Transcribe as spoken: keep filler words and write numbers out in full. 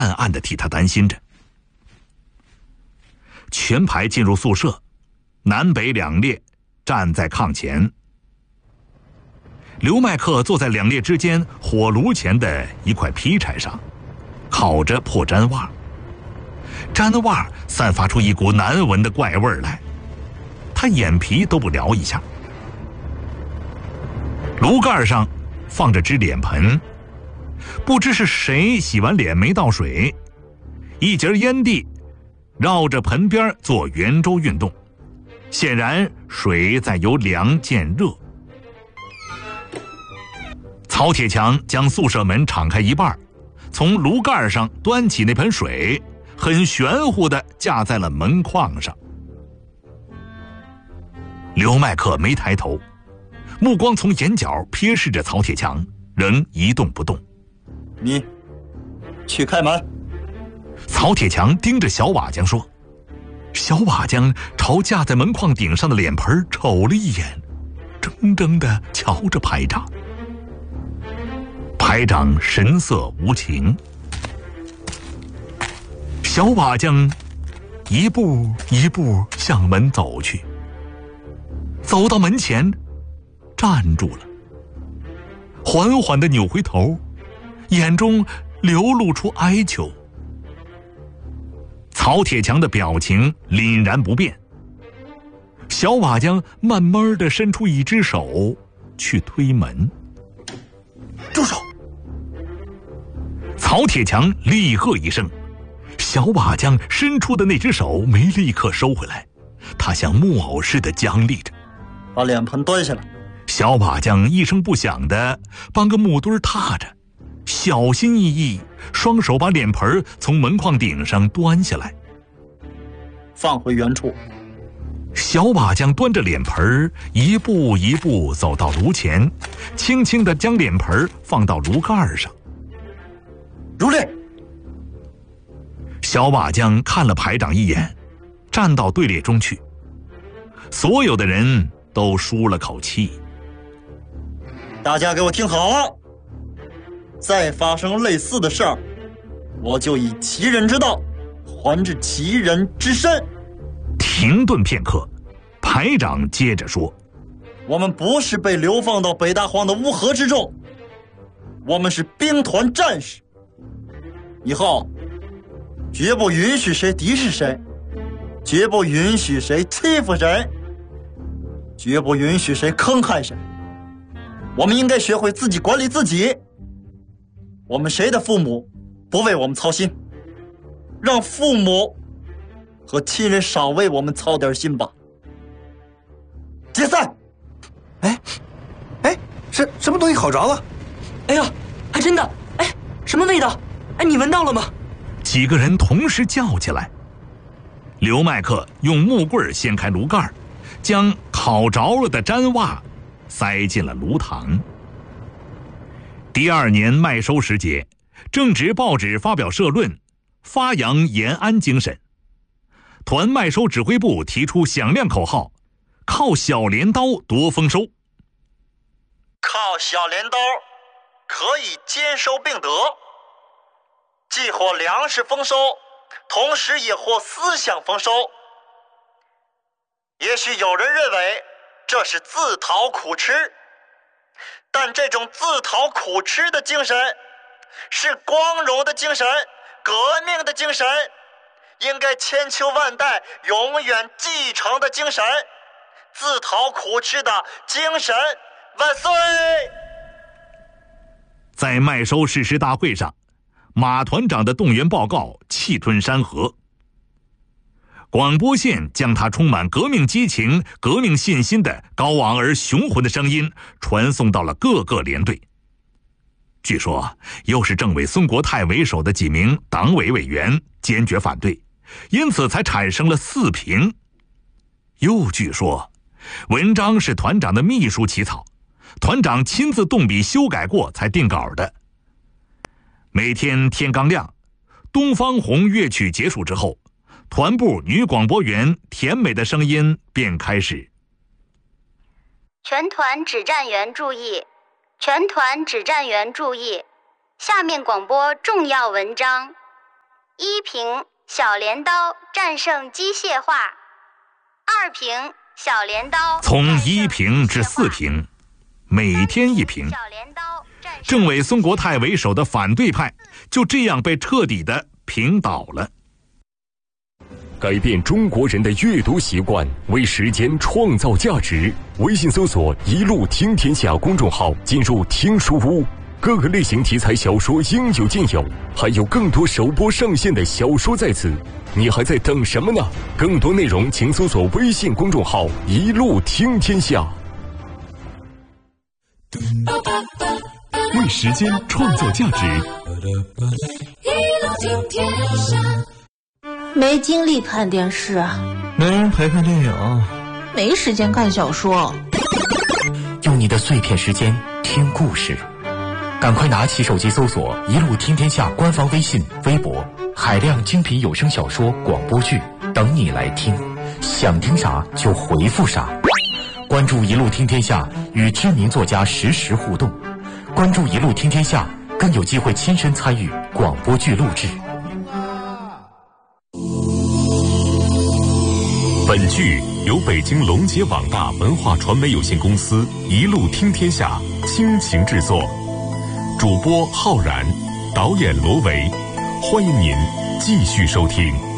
暗暗地替他担心着。全排进入宿舍，南北两列站在炕前。刘麦克坐在两列之间火炉前的一块劈柴上，烤着破毡袜。毡袜散发出一股难闻的怪味来，他眼皮都不撩一下。炉盖上放着只脸盆，不知是谁洗完脸没倒水，一截烟蒂绕着盆边做圆周运动，显然水在由凉渐热。曹铁强将宿舍门敞开一半，从炉盖上端起那盆水，很玄乎地架在了门框上。刘麦克没抬头，目光从眼角瞥视着曹铁强，仍一动不动。 你去开门。 曹铁强盯着小瓦匠说。小瓦匠朝架在门框顶上的脸盆瞅了一眼，怔怔地瞧着排长。排长神色无情。小瓦匠一步一步向门走去，走到门前站住了，缓缓地扭回头，眼中流露出哀求。曹铁强的表情凛然不变。小瓦匠慢慢地伸出一只手去推门。 住手！ 曹铁强厉喝一声，小瓦匠伸出的那只手没立刻收回来，他像木偶似的僵立着。 把脸盆端下来。 小瓦匠一声不响地帮个木墩踏着，小心翼翼，双手把脸盆从门框顶上端下来， 放回原处。 小瓦匠端着脸盆一步一步走到炉前，轻轻地将脸盆放到炉盖上。 入列。 小瓦匠看了排长一眼，站到队列中去。所有的人都舒了口气。 大家给我听好了，再发生类似的事儿，我就以其人之道还治其人之身。 停顿片刻，排长接着说： 我们不是被流放到北大荒的乌合之众，我们是兵团战士，以后绝不允许谁敌视谁，绝不允许谁欺负谁，绝不允许谁坑害谁。我们应该学会自己管理自己。我们谁的父母不为我们操心，让父母和亲人少为我们操点心吧。解散。 哎哎，什什么东西烤着了？ 哎呀，还真的！哎，什么味道？哎，你闻到了吗？ 几个人同时叫起来。刘麦克用木棍掀开炉盖，将烤着了的毡袜塞进了炉膛。第二年麦收时节，正值报纸发表社论，发扬延安精神。团麦收指挥部提出响亮口号：靠小镰刀夺丰收。 靠小镰刀可以兼收并得，既获粮食丰收，同时也获思想丰收。也许有人认为这是自讨苦吃，但这种自讨苦吃的精神是光荣的精神，革命的精神，应该千秋万代永远继承的精神，自讨苦吃的精神万岁！ 在麦收誓师大会上，马团长的动员报告气吞山河。广播线将他充满革命激情、革命信心的高昂而雄浑的声音传送到了各个连队。据说又是政委孙国泰为首的几名党委委员坚决反对，因此才产生了四评。又据说文章是团长的秘书起草，团长亲自动笔修改过才定稿的。每天天刚亮，东方红乐曲结束之后，团部女广播员甜美的声音便开始： 全团指战员注意，全团指战员注意，下面广播重要文章， 一评小镰刀战胜机械化，二评小镰刀从一评至四评，每天一评。政委孙国泰为首的反对派就这样被彻底的平倒了。 改变中国人的阅读习惯，为时间创造价值。微信搜索“一路听天下”公众号，进入听书屋，各个类型题材小说应有尽有，还有更多首播上线的小说在此。你还在等什么呢？更多内容请搜索微信公众号“一路听天下”。 为时间创造价值。 没精力看电视啊， 没人陪看电影， 没时间看小说。 用你的碎片时间听故事，赶快拿起手机搜索“一路听天下”官方微信、微博，海量精品有声小说、广播剧等你来听，想听啥就回复啥。关注“一路听天下”，与知名作家实时互动。关注“一路听天下”，更有机会亲身参与广播剧录制。 本剧由北京龙杰网大文化传媒有限公司一路听天下倾情制作，主播浩然，导演罗维，欢迎您继续收听。